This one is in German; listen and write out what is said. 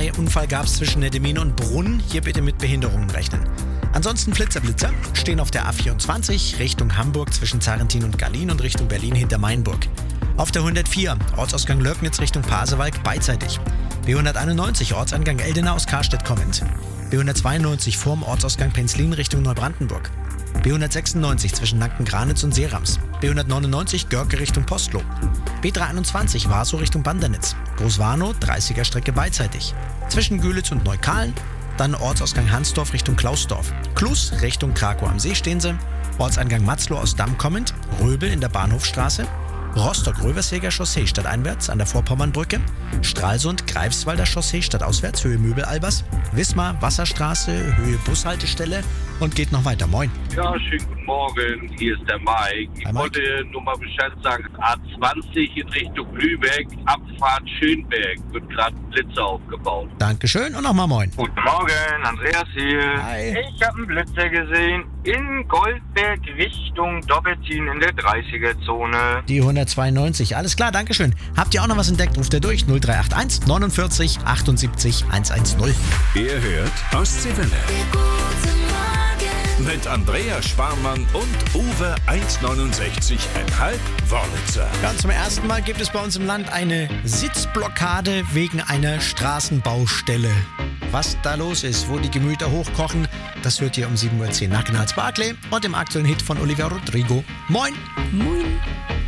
A2. Unfall gab es zwischen Nedemine und Brunn. Hier bitte mit Behinderungen rechnen. Ansonsten Flitzer stehen auf der A24 Richtung Hamburg zwischen Zarentin und Gallien und Richtung Berlin hinter Mainburg. Auf der 104 Ortsausgang Löcknitz Richtung Pasewalk beidseitig. B191 Ortsangang Eldena aus Karstedt kommend. B192 vorm Ortsausgang Penzlin Richtung Neubrandenburg. B196 zwischen Nankengranitz und Seerams. B199 Görke Richtung Postlo. B321 Warsow Richtung Bandernitz. Großwarnow 30er Strecke beidseitig. Zwischen Gülitz und Neukalen. Dann Ortsausgang Hansdorf Richtung Klausdorf. Klus Richtung Krakow am See stehen sie. Ortseingang Matzloh aus Damm kommend. Röbel in der Bahnhofstraße. Rostock-Röversäger Chaussee stadteinwärts an der Vorpommernbrücke. Stralsund Greifswalder Chaussee stadtauswärts Höhe Möbelalbers. Wismar Wasserstraße Höhe Bushaltestelle und geht noch weiter. Moin. Ja, schönen guten Morgen. Hier ist der Mike. Ich wollte nur mal Bescheid sagen, A20 in Richtung Lübeck, Abfahrt Schönberg, wird gerade Blitzer aufgebaut. Dankeschön und nochmal moin. Guten Morgen, Andreas hier. Hi. Ich habe einen Blitzer gesehen in Goldberg Richtung Doppelziehen in der 30er-Zone. Die 192. Alles klar, Dankeschön. Habt ihr auch noch was entdeckt? Ruft ihr durch 0381 49 78 110. Ihr hört Ostseewelle. Mit Andreas Sparrmann und Uwe 169,5 Wörlitzer. Ja, und zum ersten Mal gibt es bei uns im Land eine Sitzblockade wegen einer Straßenbaustelle. Was da los ist, wo die Gemüter hochkochen, das hört ihr um 7.10 Uhr nach Gnarls Barclay und dem aktuellen Hit von Olivia Rodrigo. Moin! Moin!